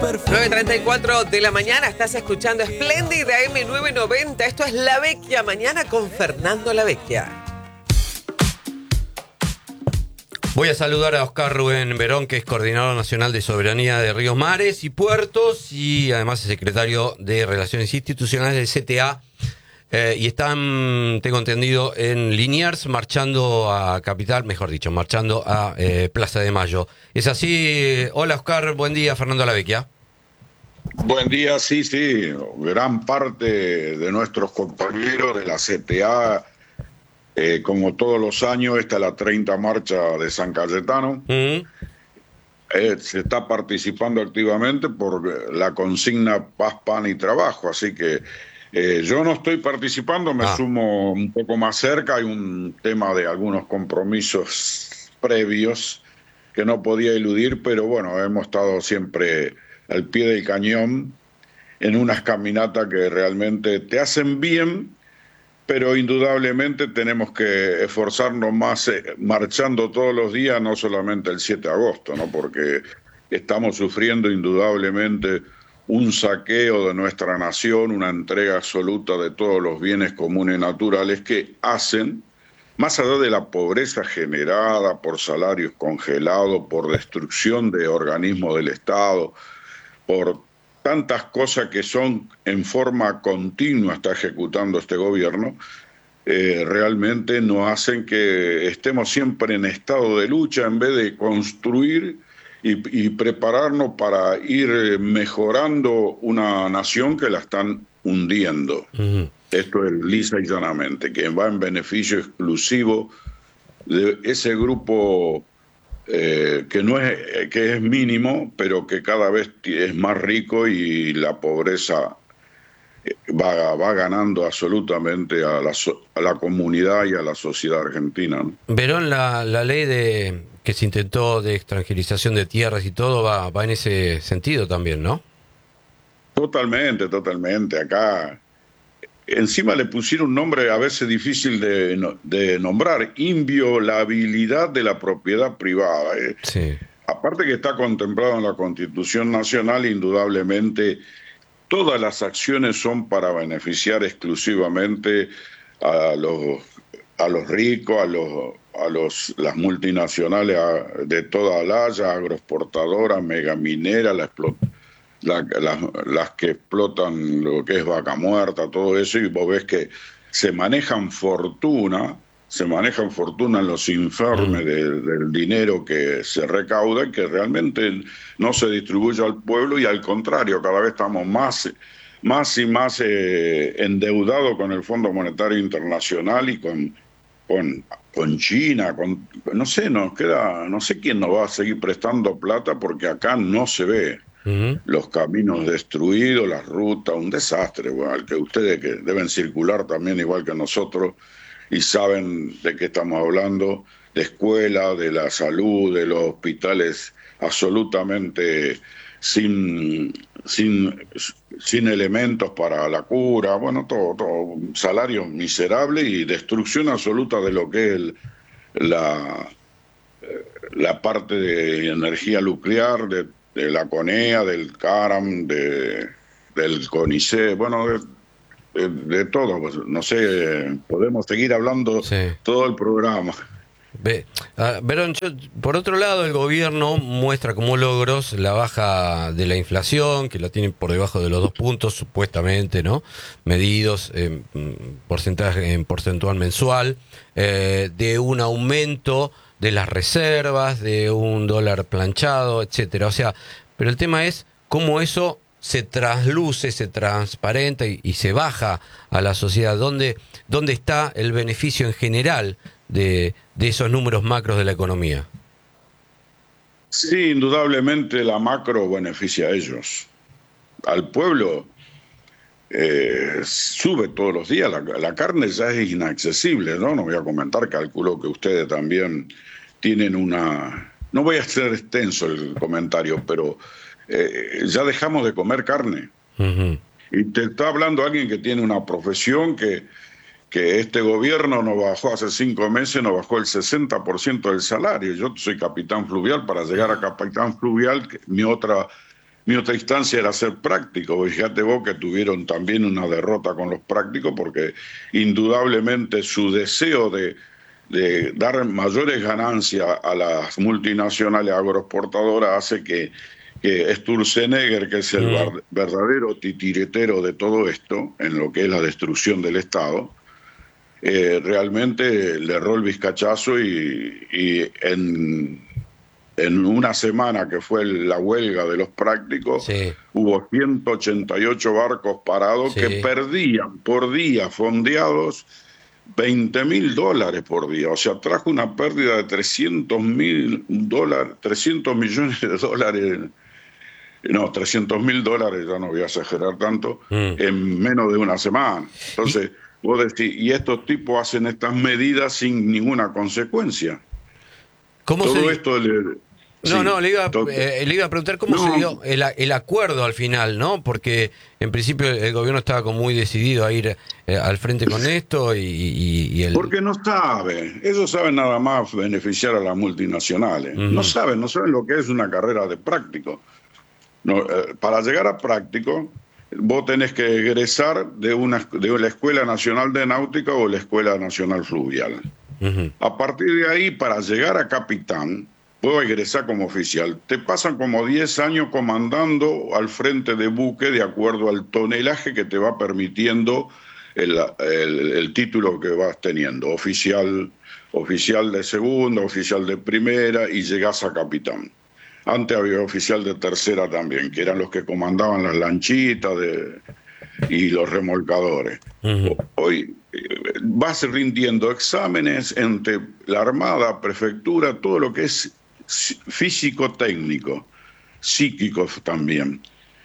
9:34 de la mañana, estás escuchando Splendid AM990. Esto es La Vecchia Mañana con Fernando La Vecchia. Voy a saludar a Oscar Rubén Verón, que es Coordinador Nacional de Soberanía de Ríos, Mares y Puertos, y además es Secretario de Relaciones Institucionales del CTA. Y están, tengo entendido, en Liniers, marchando a Capital, mejor dicho, marchando a Plaza de Mayo. ¿Es así? Hola, Oscar, buen día, Fernando La Vecchia. Buen día, sí, gran parte de nuestros compañeros de la CTA, como todos los años, esta es la 30 marcha de San Cayetano. Se está participando activamente por la consigna Paz, Pan y Trabajo, así que yo no estoy participando, me sumo un poco más cerca. Hay un tema de algunos compromisos previos que no podía eludir, pero bueno, hemos estado siempre al pie del cañón en unas caminatas que realmente te hacen bien, pero indudablemente tenemos que esforzarnos más marchando todos los días, no solamente el 7 de agosto, ¿no? Porque estamos sufriendo indudablemente un saqueo de nuestra nación, una entrega absoluta de todos los bienes comunes naturales que hacen, más allá de la pobreza generada por salarios congelados, por destrucción de organismos del Estado, por tantas cosas que son en forma continua está ejecutando este gobierno, realmente nos hacen que estemos siempre en estado de lucha en vez de construir y prepararnos para ir mejorando una nación que la están hundiendo. Esto es lisa y llanamente, que va en beneficio exclusivo de ese grupo que es mínimo, pero que cada vez es más rico, y la pobreza va ganando absolutamente a la comunidad y a la sociedad argentina, ¿no? Verón, la ley que se intentó de extranjerización de tierras y todo va en ese sentido también, ¿no? Totalmente. Acá encima le pusieron un nombre a veces difícil de nombrar: inviolabilidad de la propiedad privada. Sí. Aparte que está contemplado en la Constitución Nacional, indudablemente todas las acciones son para beneficiar exclusivamente a los ricos, las multinacionales de toda la haya, agroexportadoras, megamineras, las que explotan lo que es vaca muerta, todo eso, y vos ves que se manejan fortuna en los informes del dinero que se recauda, y que realmente no se distribuye al pueblo, y al contrario, cada vez estamos más y más endeudados con el Fondo Monetario Internacional y con China, no sé quién nos va a seguir prestando plata, porque acá no se ve. Los caminos destruidos, las rutas, un desastre, igual que ustedes, que deben circular también igual que nosotros y saben de qué estamos hablando, de escuelas, de la salud, de los hospitales absolutamente sin elementos para la cura, bueno, todo salario miserable y destrucción absoluta de lo que es la parte de energía nuclear, de la CONEA, del CARAM, del CONICET, bueno, de todo. Pues, no sé, podemos seguir hablando todo el programa. Verón, por otro lado, el gobierno muestra como logros la baja de la inflación, que la tienen por debajo de los 2 puntos, supuestamente, ¿no? Medidos en porcentual mensual, de un aumento de las reservas, de un dólar planchado, etcétera. O sea, pero el tema es cómo eso se trasluce, se transparenta y se baja a la sociedad. ¿Dónde está el beneficio en general de esos números macros de la economía? Sí, indudablemente la macro beneficia a ellos. Al pueblo sube todos los días, la carne ya es inaccesible, ¿no? No voy a comentar, calculo que ustedes también tienen no voy a hacer extenso el comentario, pero ya dejamos de comer carne. Y te está hablando alguien que tiene una profesión que este gobierno nos bajó hace 5 meses, nos bajó el 60% del salario. Yo soy capitán fluvial. Para llegar a capitán fluvial, mi otra Mi otra instancia era ser práctico. Fíjate vos que tuvieron también una derrota con los prácticos porque indudablemente su deseo de dar mayores ganancias a las multinacionales agroexportadoras hace que Sturzenegger, que es el verdadero titiritero de todo esto, en lo que es la destrucción del Estado, realmente le erró el vizcachazo y en una semana que fue la huelga de los prácticos, Sí. hubo 188 barcos parados Sí. que perdían por día fondeados $20.000 por día. O sea, trajo una pérdida de $300.000, 300 millones de dólares. No, $300.000, ya no voy a exagerar tanto, en menos de una semana. Entonces, vos decís, y estos tipos hacen estas medidas sin ninguna consecuencia. ¿Cómo Todo se... esto le iba a preguntar cómo se dio el acuerdo al final, ¿no? Porque en principio el gobierno estaba como muy decidido a ir al frente con esto Porque no saben, ellos saben nada más beneficiar a las multinacionales. No saben lo que es una carrera de práctico. Para llegar a práctico, vos tenés que egresar de la Escuela Nacional de Náutica o la Escuela Nacional Fluvial. A partir de ahí, para llegar a capitán, puedo egresar como oficial. Te pasan como 10 años comandando al frente de buque de acuerdo al tonelaje que te va permitiendo el título que vas teniendo. Oficial de segunda, oficial de primera y llegás a capitán. Antes había oficial de tercera también, que eran los que comandaban las lanchitas y los remolcadores. Hoy vas rindiendo exámenes entre la Armada, Prefectura, todo lo que es físico-técnico, psíquico también.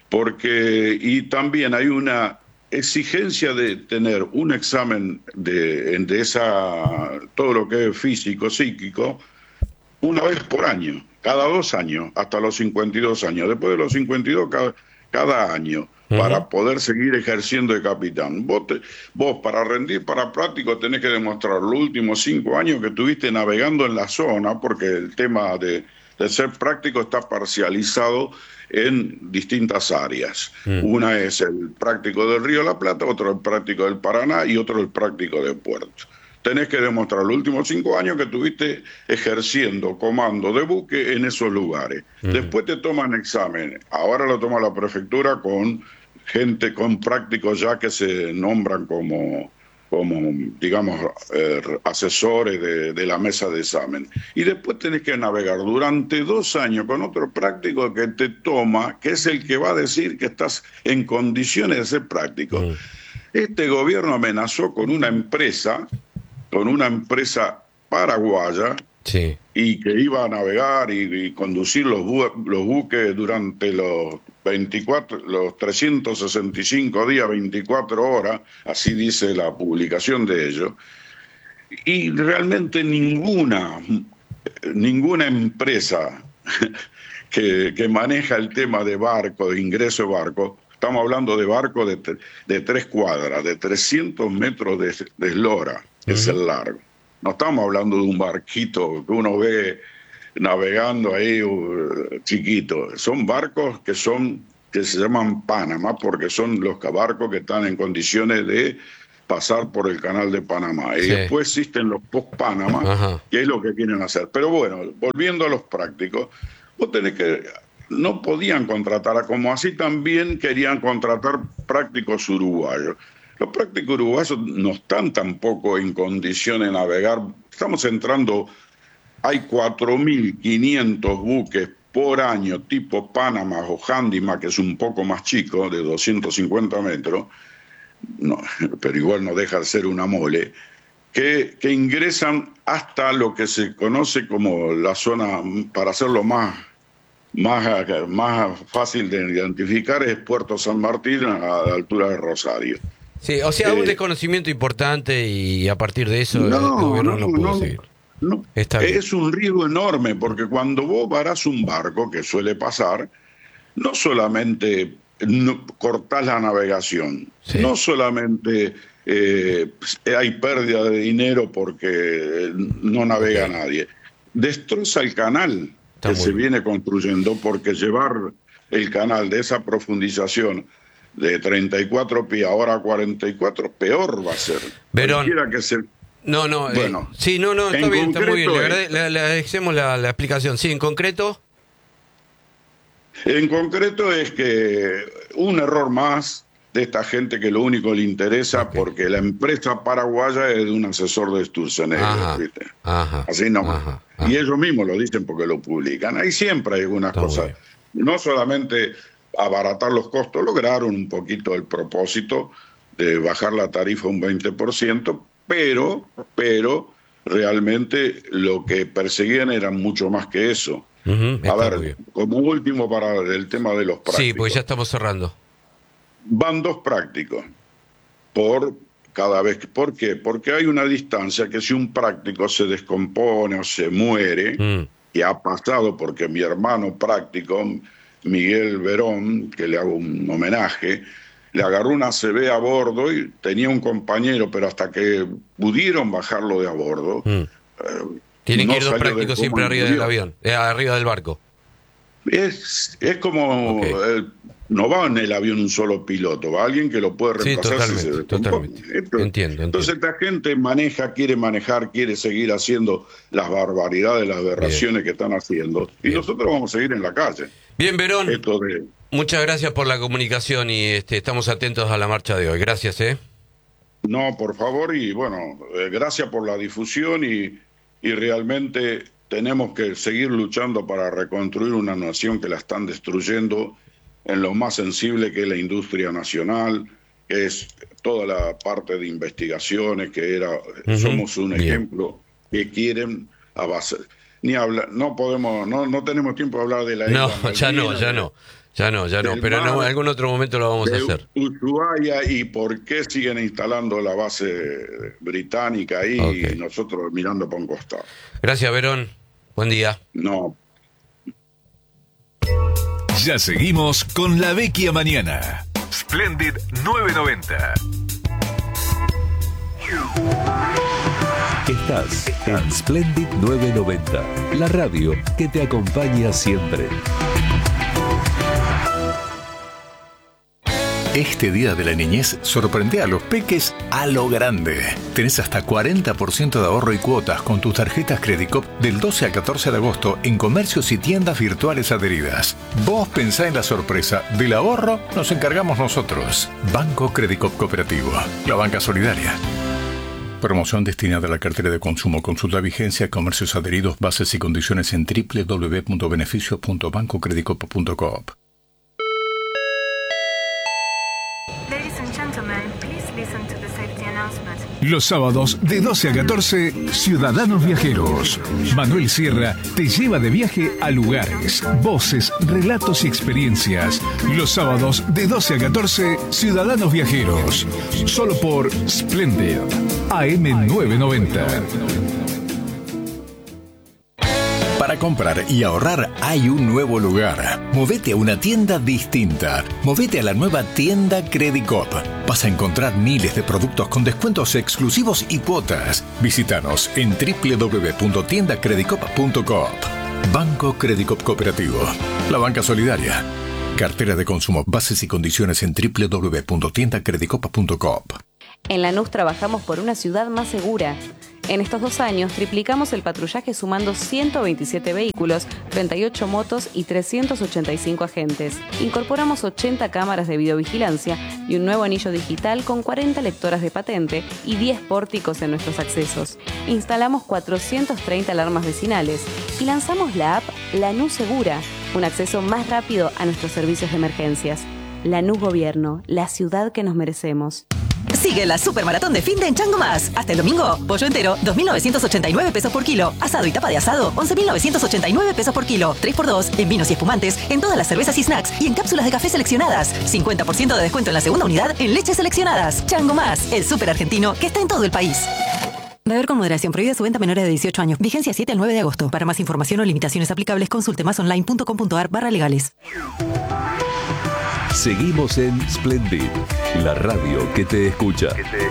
Y también hay una exigencia de tener un examen de todo lo que es físico, psíquico, una vez por año, cada 2 años, hasta los 52 años. Después de los 52, cada año, para poder seguir ejerciendo de capitán. Vos, para rendir para práctico, tenés que demostrar los últimos 5 años que estuviste navegando en la zona, porque el tema de ser práctico está parcializado en distintas áreas. Una es el práctico del Río de la Plata, otro el práctico del Paraná y otro el práctico de Puerto. Tenés que demostrar los últimos 5 años que estuviste ejerciendo comando de buque en esos lugares. Después te toman examen. Ahora lo toma la prefectura con gente, con prácticos ya que se nombran como digamos, asesores de la mesa de examen. Y después tenés que navegar durante 2 años con otro práctico que te toma, que es el que va a decir que estás en condiciones de ser práctico. Este gobierno amenazó con una empresa paraguaya, Sí. y que iba a navegar y conducir los buques durante los 365 días, 24 horas, así dice la publicación de ellos, y realmente ninguna empresa que maneja el tema de barco, de ingreso de barco, estamos hablando de barcos de 3 cuadras, de 300 metros de eslora, es el largo. No estamos hablando de un barquito que uno ve navegando ahí chiquito. Son barcos que se llaman Panamá, porque son los barcos que están en condiciones de pasar por el canal de Panamá. Y después existen los post-Panamá, que es lo que quieren hacer. Pero bueno, volviendo a los prácticos, vos tenés que... No podían contratar, como así también querían contratar prácticos uruguayos. Los prácticos uruguayos no están tampoco en condiciones de navegar. Estamos entrando, hay 4.500 buques por año, tipo Panamá o Handyman, que es un poco más chico, de 250 metros, no, pero igual no deja de ser una mole, que ingresan hasta lo que se conoce como la zona, para hacerlo más fácil de identificar, es Puerto San Martín, a la altura de Rosario. Sí, o sea, un desconocimiento importante, y a partir de eso el gobierno no pudo seguir. No, es un riesgo enorme, porque cuando vos varás un barco, que suele pasar, no solamente cortás la navegación, no solamente hay pérdida de dinero porque no navega nadie, destroza el canal que se viene construyendo, porque llevar el canal de esa profundización de 34 pies, ahora 44, peor va a ser. Verón. Cualquiera que se... No, Bueno, sí, no, está bien, está muy bien. concreto Le agradecemos la explicación. Sí, en concreto. En concreto es que un error más de esta gente que lo único le interesa, Ok. porque la empresa paraguaya es de un asesor de Sturzenegger, Ajá, ¿viste? ajá, Así nomás. ajá. Y ellos mismos lo dicen porque lo publican. Ahí siempre hay algunas Está muy cosas. bien. No solamente abaratar los costos, lograron un poquito el propósito de bajar la tarifa un 20%, pero realmente lo que perseguían era mucho más que eso. Ujú, A está muy ver, bien. como último para el tema de los prácticos. Sí, porque ya estamos cerrando. Van 2 prácticos por cada vez. ¿Por qué? Porque hay una distancia que si un práctico se descompone o se muere, y ha pasado porque mi hermano práctico, Miguel Verón, que le hago un homenaje, le agarró una ACV a bordo y tenía un compañero, pero hasta que pudieron bajarlo de a bordo, Tienen no que ir 2 salió prácticos del siempre coma, arriba del murió. avión, arriba del barco. Es como... Ok. No va en el avión un solo piloto, va alguien que lo puede Sí, reemplazar si se totalmente. descompone. Entiendo. Entonces esta gente quiere manejar, quiere seguir haciendo las barbaridades, las aberraciones que están haciendo. Y Bien. nosotros vamos a seguir en la calle. Bien, Verón, Esto de... muchas gracias por la comunicación y estamos atentos a la marcha de hoy. Gracias, No, por favor, y bueno, gracias por la difusión y realmente tenemos que seguir luchando para reconstruir una nación que la están destruyendo en lo más sensible que es la industria nacional, que es toda la parte de investigaciones, que era, somos un Bien. ejemplo que quieren avanzar. Ni hablar, no podemos, no tenemos tiempo de hablar de la No, isla ya Malvinas, no, del pero en mar, algún otro momento lo vamos a de hacer. Ushuaia y por qué siguen instalando la base británica ahí Ok. y nosotros mirando por un costado. Gracias, Verón. Buen día. No. Ya seguimos con La Vecchia Mañana. Splendid 990. Estás en Splendid 990, la radio que te acompaña siempre. Este día de la niñez sorprende a los peques a lo grande. Tenés hasta 40% de ahorro y cuotas con tus tarjetas Credicop del 12 al 14 de agosto en comercios y tiendas virtuales adheridas. Vos pensá en la sorpresa. Del ahorro nos encargamos nosotros. Banco Credicop Cooperativo. La banca solidaria. Promoción destinada a la cartera de consumo. Consulta vigencia, comercios adheridos, bases y condiciones en www.beneficios.bancocredicop.coop. Ladies and gentlemen, please listen to the safety announcement. Los sábados de 12 a 14, Ciudadanos Viajeros. Manuel Sierra te lleva de viaje a lugares, voces, relatos y experiencias. Los sábados de 12 a 14, Ciudadanos Viajeros. Solo por Splendid, AM 990. Para comprar y ahorrar hay un nuevo lugar. Movete a una tienda distinta. Movete a la nueva tienda Credicop. Vas a encontrar miles de productos con descuentos exclusivos y cuotas. Visítanos en www.tiendacredicop.coop. Banco Credicop Cooperativo. La banca solidaria. Cartera de consumo. Bases y condiciones en www.tiendacredicop.coop. En Lanús trabajamos por una ciudad más segura. En estos 2 años triplicamos el patrullaje sumando 127 vehículos, 38 motos y 385 agentes. Incorporamos 80 cámaras de videovigilancia y un nuevo anillo digital con 40 lectoras de patente y 10 pórticos en nuestros accesos. Instalamos 430 alarmas vecinales y lanzamos la app Lanús Segura, un acceso más rápido a nuestros servicios de emergencias. Lanús Gobierno, la ciudad que nos merecemos. Sigue la supermaratón de fin de en Chango Más. Hasta el domingo, pollo entero, 2.989 pesos por kilo. Asado y tapa de asado, 11.989 pesos por kilo. 3x2 en vinos y espumantes, en todas las cervezas y snacks y en cápsulas de café seleccionadas. 50% de descuento en la segunda unidad en leches seleccionadas. Chango Más, el súper argentino que está en todo el país. Beber con moderación. Prohibida su venta a menores de 18 años. Vigencia 7 al 9 de agosto. Para más información o limitaciones aplicables, consulte masonline.com.ar/legales. Seguimos en Splendid, la radio que te escucha.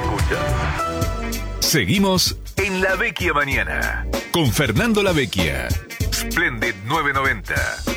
Seguimos en La Vecchia Mañana con Fernando La Vecchia. Splendid 990.